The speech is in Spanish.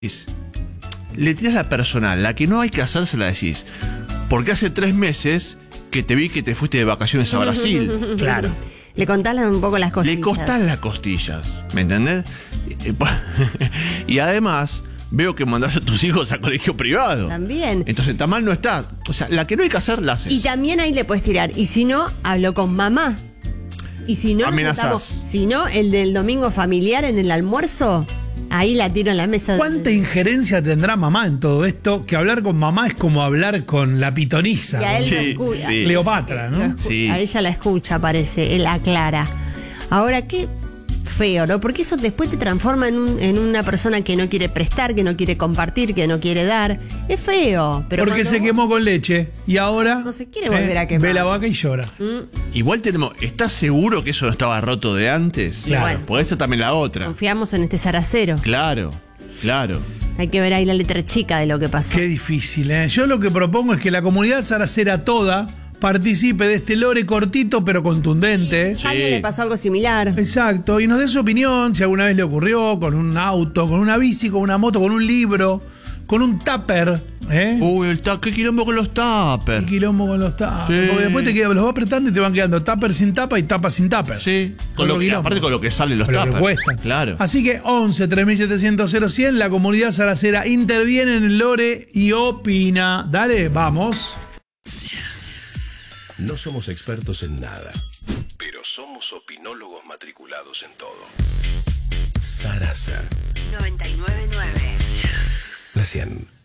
le tirás la personal, la que no hay que hacer se la decís. Porque hace 3 meses que te vi que te fuiste de vacaciones a Brasil. Claro. Le contás un poco las costillas. Le costás las costillas, ¿me entendés? Y además, veo que mandás a tus hijos a colegio privado. También. Entonces, tan mal no está. O sea, la que no hay que hacer, la haces. Y también ahí le puedes tirar. Y si no, hablo con mamá. Y si no, amenazás. Si no, el del domingo familiar en el almuerzo, ahí la tiro en la mesa. ¿Cuánta injerencia tendrá mamá en todo esto? Que hablar con mamá es como hablar con la pitonisa. Y a él Sí, lo escucha. sí. Cleopatra, ¿no? Sí. A ella la escucha, parece, él aclara. Ahora, qué feo, ¿no? Porque eso después te transforma en una persona que no quiere prestar, que no quiere compartir, que no quiere dar. Es feo. Pero porque se quemó con leche y ahora no se quiere volver a quemar. ve la vaca y llora. Igual tenemos. ¿Estás seguro que eso no estaba roto de antes? Claro. Bueno. Porque esa también la otra. Confiamos en este zaracero. Claro, claro. Hay que ver ahí la letra chica de lo que pasó. Qué difícil, ¿eh? Yo lo que propongo es que la comunidad zaracera toda participe de este lore cortito pero contundente. A alguien le pasó algo similar. Exacto, y nos dé su opinión, si alguna vez le ocurrió, con un auto, con una bici, con una moto, con un libro, con un tupper, ¿eh? Uy, qué quilombo con los Un tuppers. quilombo con los tuppers. Sí. Porque después los vas apretando y te van quedando tupper sin tapa y tapa sin tupper. Sí, con lo que, quilombo. aparte con lo que salen los Con lo que tuppers. cuestan. Claro. Así que 11 3700 0100, la comunidad zaracera interviene en el lore y opina. Dale, vamos. No somos expertos en nada, pero somos opinólogos matriculados en todo. Sarasa 999. La 100.